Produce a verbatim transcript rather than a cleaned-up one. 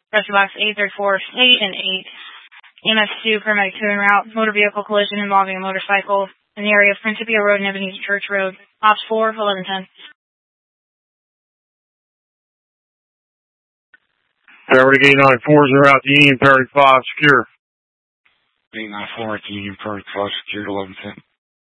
Rescue box eight thirty-four, eight and eight. E M S two, paramedic two en route. Motor vehicle collision involving a motorcycle in the area of Principia Road and Ebenezer Church Road. Ops four, eleven ten. Paramedic eight nine four is en route to Union, Paramedic five, secure. eight nine four at Union, Paramedic five, secured, eleven ten.